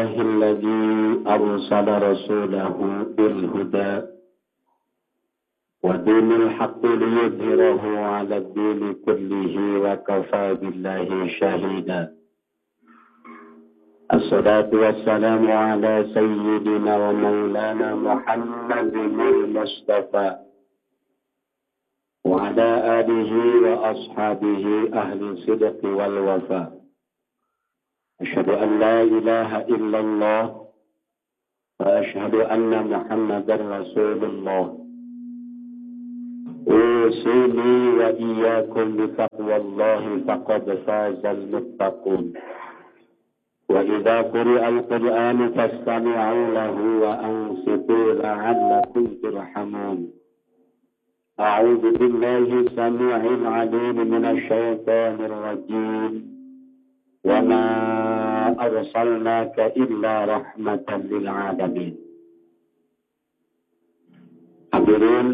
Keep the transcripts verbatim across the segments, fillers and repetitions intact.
لله الذي أرسل رسوله بالهدى ودين الحق ليظهره على الدين كله وكفى بالله شهيدا. الصلاة والسلام على سيدنا ومولانا محمد المصطفى وعلى آله وأصحابه أهل الصدق والوفاء. أشهد أن لا إله إلا الله وأشهد أن محمدا رسول الله. أوصيني وإياكم بتقوى الله فقد فاز المتقون. وإذا قرئ القرآن فاستمعوا له وأنصتوا لعلكم ترحمون. أعوذ بالله السميع العليم من الشيطان الرجيم. وما أرسلناك إلا رحمة للعالمين. Hadirin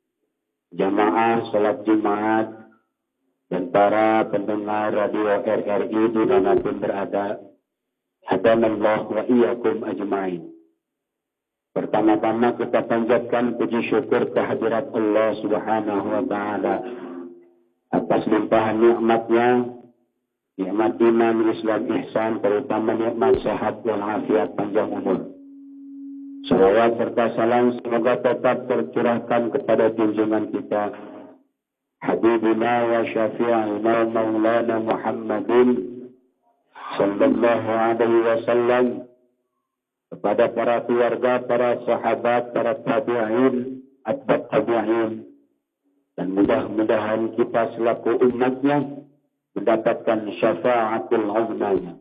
jamaah salat Jumat dan para pendengar radio R R I dimanapun berada, hadanallah wa iyyakum ajma'in. Pertama-tama kita panjatkan puji syukur kehadirat Allah Subhanahu wa taala atas limpahan nikmatnya, nikmat iman, Islam, ihsan, terutama nikmat sehat dan afiat panjang umur. Salawat serta salam semoga tetap tercurahkan kepada junjungan kita Habibina wa syafi'ina maulana Muhammadin sallallahu alaihi wasallam, kepada para keluarga, para sahabat, para tabi'in, atba'ut tabi'in, dan mudah-mudahan kita selaku umatnya mendapatkan syafa'atul uzmanya.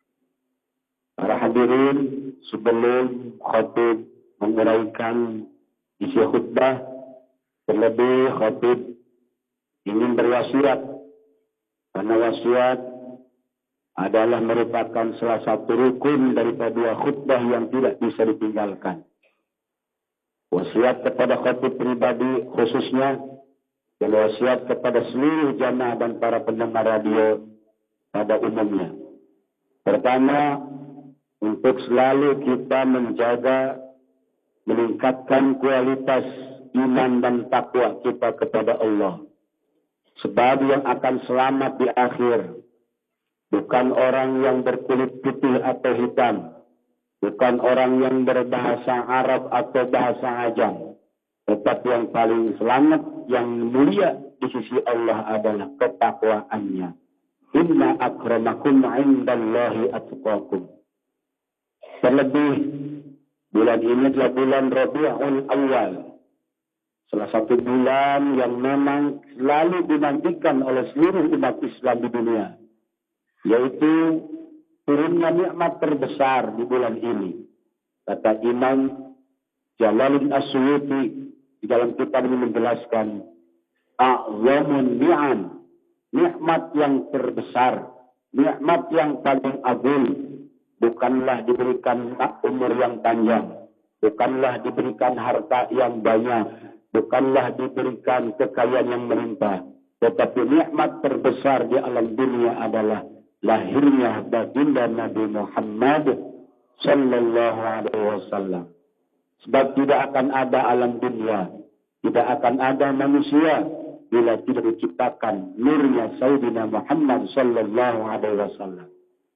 Para hadirin, sebelum khatib menguraikan isi khutbah, terlebih khatib ingin berwasiat, karena wasiat adalah merupakan salah satu rukun daripada khutbah yang tidak bisa ditinggalkan. Wasiat kepada khatib pribadi khususnya, dan wasiat kepada seluruh jamaah dan para pendengar radio pada umumnya. Pertama, untuk selalu kita menjaga, meningkatkan kualitas iman dan takwa kita kepada Allah. Sebab yang akan selamat di akhir bukan orang yang berkulit putih atau hitam, bukan orang yang berbahasa Arab atau bahasa Ajam, tetapi yang paling selamat, yang mulia di sisi Allah adalah ketakwaannya. Inna akramakum indallahi atqakum. Terlebih bulan ini adalah bulan Rabiul Awal, salah satu bulan yang memang selalu dinantikan oleh seluruh umat Islam di dunia, yaitu turunnya nikmat terbesar di bulan ini. Kata Imam Jalaluddin As-Suyuti di dalam kitab ini menjelaskan, a'zamun ni'am, nikmat yang terbesar, nikmat yang paling agung, bukanlah diberikan umur yang panjang, bukanlah diberikan harta yang banyak, bukanlah diberikan kekayaan yang melimpah, tetapi nikmat terbesar di alam dunia adalah lahirnya baginda Nabi Muhammad sallallahu alaihi wasallam. Sebab tidak akan ada alam dunia, tidak akan ada manusia bila tidak diciptakan nurnya Sayyidina Muhammad sallallahu alaihi wasallam.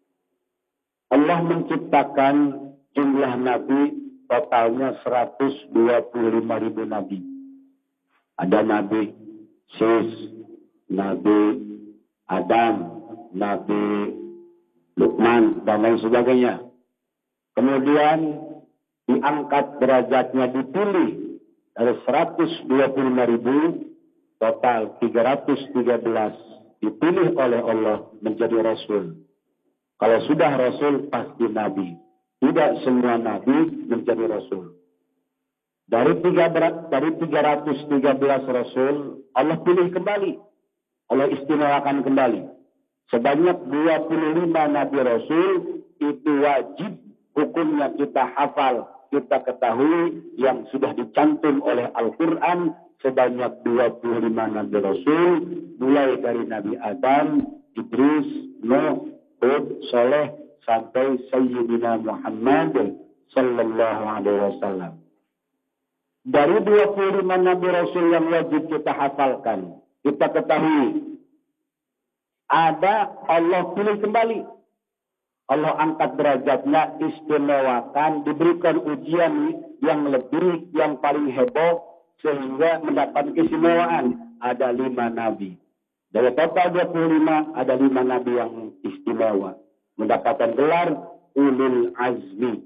Allah menciptakan jumlah nabi totalnya seratus dua puluh lima ribu nabi. Ada Nabi Sis, Nabi Adam, Nabi Luqman, dan lain sebagainya. Kemudian diangkat derajatnya, dipilih dari seratus dua puluh lima ribu, total tiga ratus tiga belas dipilih oleh Allah menjadi Rasul. Kalau sudah Rasul pasti Nabi. Tidak semua Nabi menjadi Rasul. Dari, tiga, dari tiga ratus tiga belas Rasul, Allah pilih kembali. Allah istimewakan kembali. Sebanyak dua puluh lima Nabi Rasul itu wajib hukumnya kita hafal, kita ketahui, yang sudah dicantum oleh Al-Quran. Sebanyak dua puluh lima Nabi Rasul, mulai dari Nabi Adam, Idris, Nuh, Hud, Soleh, sampai Sayyidina Muhammad sallallahu alaihi wasallam. Dari dua puluh lima Nabi Rasul yang wajib kita hafalkan, kita ketahui ada Allah pilih kembali. Allah angkat derajatnya, istimewakan, diberikan ujian yang lebih, yang paling heboh, sehingga mendapat keistimewaan. Ada lima Nabi. Dari total dua puluh lima, ada lima Nabi yang istimewa. Mendapatkan gelar Ulul Azmi.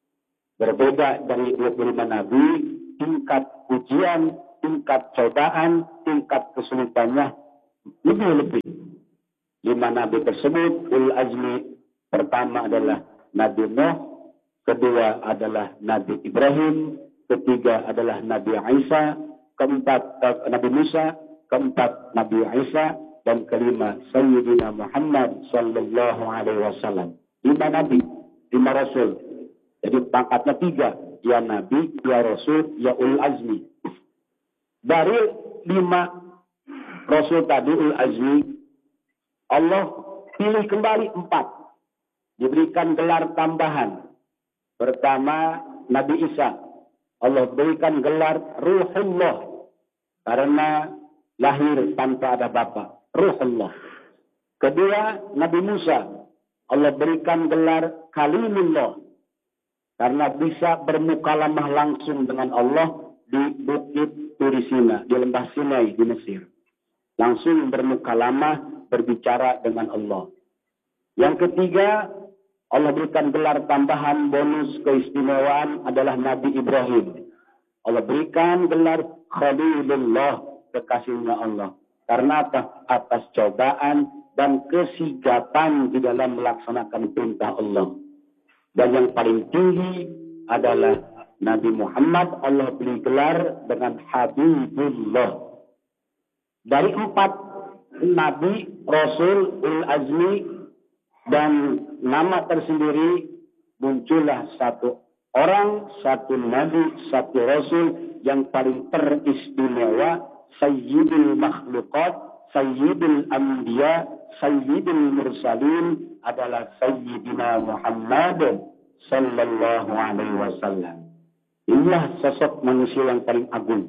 Berbeda dari dua puluh lima Nabi, tingkat ujian, tingkat cobaan, tingkat kesulitannya lebih-lebih. Lima Nabi tersebut, Ulul Azmi, pertama adalah Nabi Nuh, kedua adalah Nabi Ibrahim, ketiga adalah Nabi Isa, keempat eh, Nabi Musa, keempat Nabi Isa, dan kelima Sayyidina Muhammad sallallahu alaihi wasallam. Lima Nabi, lima Rasul. Jadi pangkatnya tiga, ya Nabi, ya Rasul, ya Ulul Azmi. Dari lima Rasul tadi Ulul Azmi, Allah pilih kembali empat. Diberikan gelar tambahan. Pertama, Nabi Isa. Allah berikan gelar Ruhullah. Karena lahir tanpa ada bapa. Ruhullah. Kedua, Nabi Musa. Allah berikan gelar Kalimullah. Karena bisa bermukalamah langsung dengan Allah di Bukit Turisina, di Lembah Sinai di Mesir. Langsung bermukalamah, berbicara dengan Allah. Yang ketiga, Allah berikan gelar tambahan bonus keistimewaan adalah Nabi Ibrahim. Allah berikan gelar Khalilullah, kekasihnya Allah. Karena apa? Atas cobaan dan kesigapan di dalam melaksanakan perintah Allah. Dan yang paling tinggi adalah Nabi Muhammad, Allah beri gelar dengan Habibullah. Dari empat Nabi, Rasul, Ulul Azmi, dan nama tersendiri, muncullah satu orang, satu Nabi, satu Rasul yang paling teristimewa, Sayyidul Makhluqat, Sayyidul Anbiya, Sayyidul Mursalin adalah Sayyidina Muhammad sallallahu alaihi wasallam. Inilah sosok manusia yang paling agung.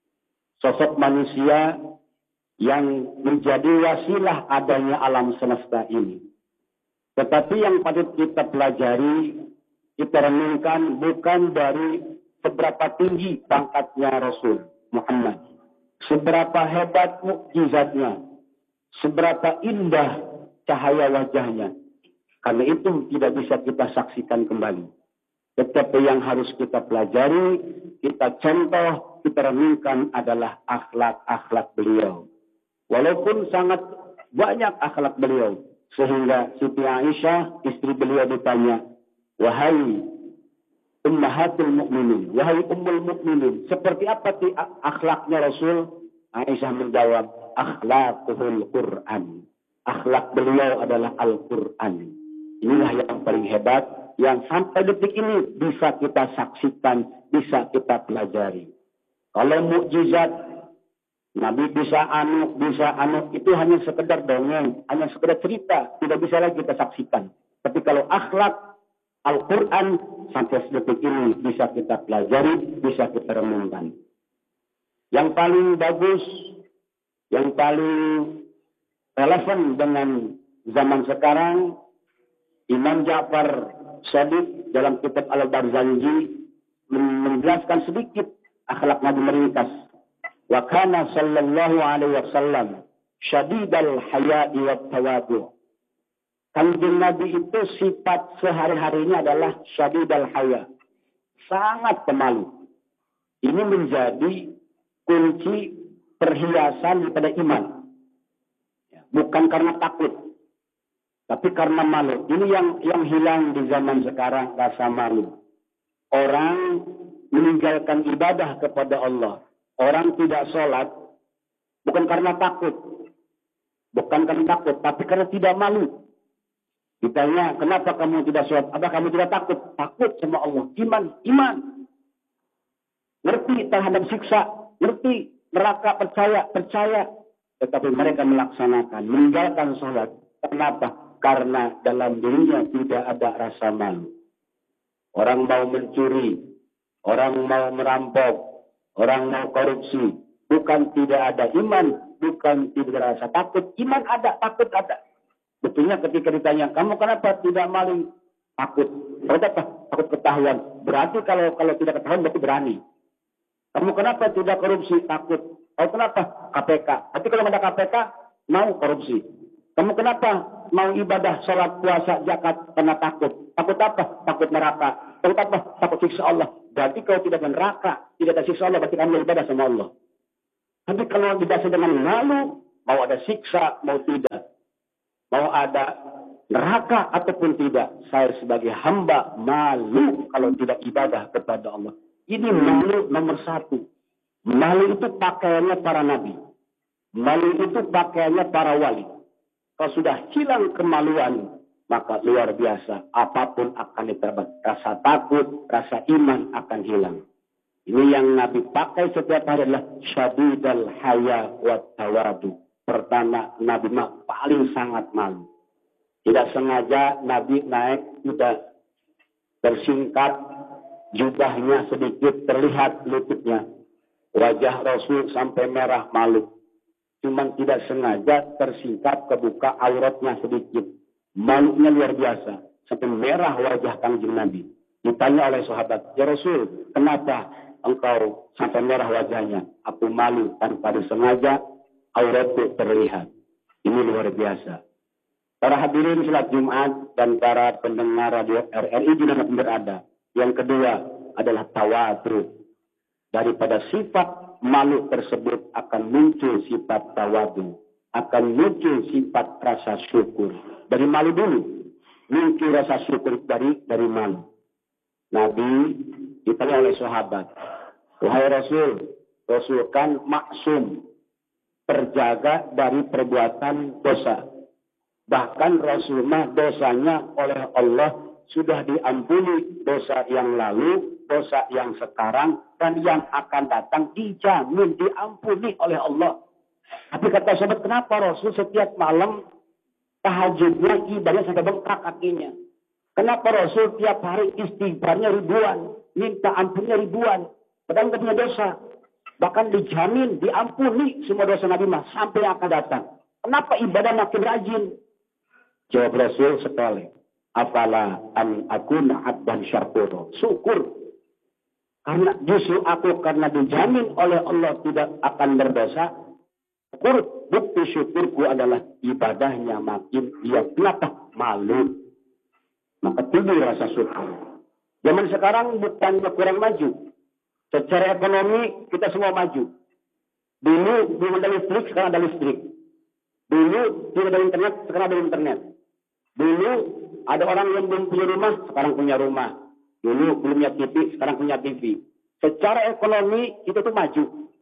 Sosok manusia yang menjadi wasilah adanya alam semesta ini. Tetapi yang patut kita pelajari, kita renungkan bukan dari seberapa tinggi pangkatnya Rasul Muhammad, seberapa hebat mukjizatnya, seberapa indah cahaya wajahnya. Karena itu tidak bisa kita saksikan kembali. Tetapi yang harus kita pelajari, kita contoh, kita renungkan adalah akhlak-akhlak beliau. Walaupun sangat banyak akhlak beliau. Sehingga Siti Aisyah, istri beliau ditanya, wahai ummahatul mu'minin, wahai ummul mu'minin, seperti apa sih akhlaknya Rasul? Aisyah menjawab, akhlakuhul Qur'an. Akhlak beliau adalah Al-Quran. Inilah yang paling hebat, yang sampai detik ini bisa kita saksikan, bisa kita pelajari. Kalau mukjizat, Nabi bisa anu, bisa anu, itu hanya sekedar dongeng, hanya sekedar cerita, tidak bisa lagi kita saksikan. Tapi kalau akhlak Al-Quran, sampai detik ini bisa kita pelajari, bisa kita renungkan. Yang paling bagus, yang paling relevan dengan zaman sekarang, Imam Ja'far Shadiq dalam kitab Al-Barzanji menjelaskan sedikit akhlak Nabi meringkas. Wa kana sallallahu alaihi wasallam syadidal haya'i wat tawadu'. Kanjeng Nabi itu sifat sehari-harinya adalah syadidal haya. Sangat pemalu. Ini menjadi kunci perhiasan pada iman. Bukan karena takut, tapi karena malu. Ini yang yang hilang di zaman sekarang, rasa malu. Orang meninggalkan ibadah kepada Allah. Orang tidak sholat, bukan karena takut. Bukan karena takut, tapi karena tidak malu. Ditanya, kenapa kamu tidak sholat? Apa kamu tidak takut? Takut sama Allah. Iman, iman. Ngerti terhadap siksa, ngerti neraka, percaya, percaya. Tetapi mereka melaksanakan, meninggalkan sholat. Kenapa? karena dalam dirinya tidak ada rasa malu. Orang mau mencuri, orang mau merampok, orang mau korupsi, bukan tidak ada iman, bukan tidak ada rasa takut. Iman ada, takut ada. Betulnya ketika ditanya, kamu kenapa tidak maling? Takut. Kenapa? Takut ketahuan. Berarti kalau kalau tidak ketahuan berarti berani. Kamu kenapa tidak korupsi? Takut. Kamu kenapa? K P K. Tapi kalau ada K P K, mau korupsi. Kamu kenapa mau ibadah, sholat, puasa, zakat? Karena takut. Takut apa? Takut neraka. Takut apa? Takut siksa Allah. Berarti kalau tidak ada neraka, tidak ada siksa Allah, berarti kamu ibadah sama Allah. Tapi kalau didasari dengan malu, mau ada siksa, mau tidak. Mau ada neraka ataupun tidak. Saya sebagai hamba malu kalau tidak ibadah kepada Allah. Ini malu nomor satu. Malu itu pakaiannya para nabi. Malu itu pakaiannya para wali. Kalau sudah hilang kemaluan, maka luar biasa. Apapun akan diterbat. Rasa takut, rasa iman akan hilang. Ini yang Nabi pakai setiap hari adalah syadidal haya wa tawadu. Pertama, Nabi mah paling sangat malu. Tidak sengaja Nabi naik kuda tersingkat, jubahnya sedikit terlihat lututnya. Wajah Rasul sampai merah malu. Cuman tidak sengaja tersingkap kebuka auratnya sedikit. Malunya luar biasa. Sampai merah wajah Kangjeng Nabi. Ditanya oleh sahabat, ya Rasul, kenapa engkau sampai merah wajahnya? Aku malu tanpa disengaja, auratku terlihat. Ini luar biasa. Para hadirin salat Jumat dan para pendengar radio R R I dimanapun berada. Yang kedua adalah tawadhu. Daripada sifat malu tersebut akan muncul sifat tawadhu, akan muncul sifat rasa syukur. Dari malu dulu muncul rasa syukur dari dari malu. Nabi ditanya oleh sahabat, wahai Rasul, Rasul kan maksum, terjaga dari perbuatan dosa. Bahkan Rasulullah dosanya oleh Allah sudah diampuni, dosa yang lalu, dosa yang sekarang, dan yang akan datang dijamin, diampuni oleh Allah. Tapi kata sahabat, kenapa Rasul setiap malam tahajudnya ibadahnya sampai bengkak kakinya? Kenapa Rasul tiap hari istighfarnya ribuan, minta ampunnya ribuan, padahal nggak punya dosa? Bahkan dijamin, diampuni semua dosa Nabi mah sampai yang akan datang. Kenapa ibadah makin rajin? Jawab Rasul sekali. Afala an akuna abdan syakura. Syukur. Karena justru aku karena dijamin oleh Allah tidak akan berdosa. Syukur, bukti syukurku adalah ibadahnya makin dia. Kenapa? Malu. Maka timbul rasa syukur. Zaman sekarang bukan kurang maju. Secara ekonomi kita semua maju. Dulu belum ada listrik, sekarang ada listrik. Dulu tidak ada internet, sekarang ada internet. Dulu ada orang yang belum punya rumah, sekarang punya rumah. Dulu belum punya T V, sekarang punya T V. Secara ekonomi kita tuh maju.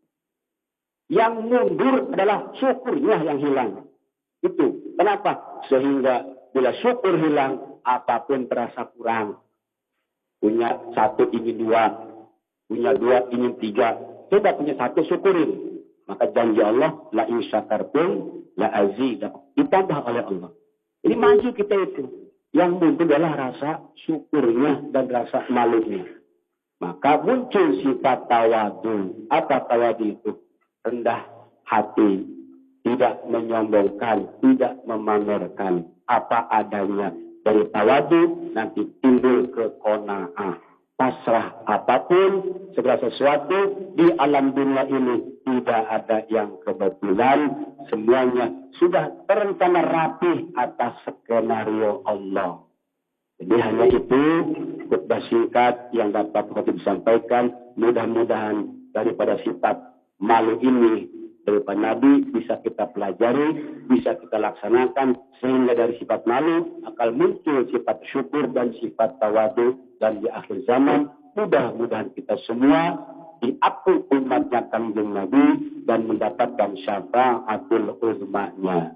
Yang mundur adalah syukurnya yang hilang. Itu. Kenapa? Sehingga bila syukur hilang, apapun terasa kurang. Punya satu ingin dua. Punya dua ingin tiga. Coba punya satu syukurin. Maka janji Allah, la in syakartum la azidakum. Ditambah oleh Allah. Ini maju kita itu. Yang muncul adalah rasa syukurnya dan rasa malunya. Maka muncul sifat tawadhu. Apa tawadhu itu? Rendah hati. Tidak menyombongkan. Tidak memamerkan apa adanya. Dari tawadhu nanti timbul ke qanaah. Pasrah apapun, segala sesuatu di alam dunia ini tidak ada yang kebetulan, semuanya sudah terencana rapih atas skenario Allah. Jadi hanya itu khutbah singkat yang dapat kami sampaikan. Mudah-mudahan daripada sifat malu ini daripada Nabi bisa kita pelajari, bisa kita laksanakan, sehingga dari sifat malu akan muncul sifat syukur dan sifat tawadhu. Dan di akhir zaman, mudah-mudahan kita semua diaku umatnya Kangjeng Nabi dan mendapatkan syafaatul uzmanya.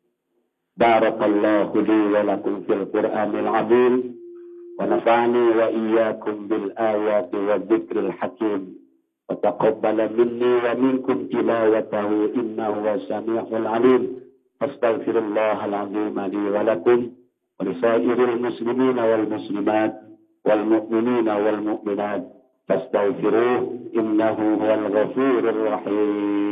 Barakallahu li wa lakum fil Qur'anil azim wa nafa'ani wa iyyakum bil ayati wa dzikril hakim. وتقبل مني ومنكم تلاوته إنه هو السميع العليم Astaghfirullahal azim li wa lakum wa lisairil muslimina wal muslimat wal mu'minina wal mu'minat fastaghfiruh innahu huwal ghafurur rahim.